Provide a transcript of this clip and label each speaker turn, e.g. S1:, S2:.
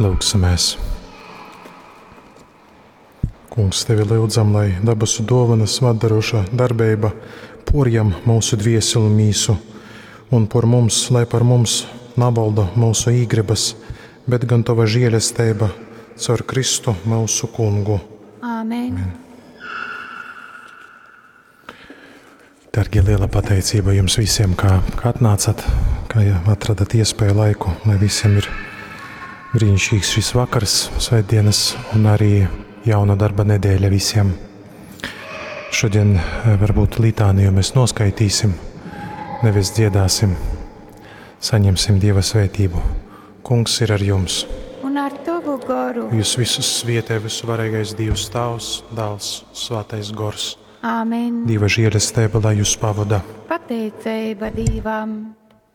S1: Lūgsimies. Kungs, tevi lūdzam, lai dabasu dāvanas vadaroša darbība porjam mūsu dvieselu mīsu, un par mums, lai par mums navalda mūsu īgribas, bet gan tava žēlestība caur Kristu mūsu kungu.
S2: Āmen.
S1: Dargie, liela pateicība jums visiem, kā atnācat, kā atradat iespēju laiku, lai visiem ir brīnišķīgs šis vakars, svētdienas un arī jauna darba nedēļa visiem. Šodien varbūt litāniju mēs noskaitīsim, nevis dziedāsim, saņemsim Dieva svētību. Kungs ir ar jums.
S2: Un ar tavu garu.
S1: Jūs visus svietē visvarīgais Dievs Tavs, Dēls, Svētais Gors.
S2: Āmen.
S1: Dieva žēlestība, lai jūs pavada.
S2: Pateicība Dievam.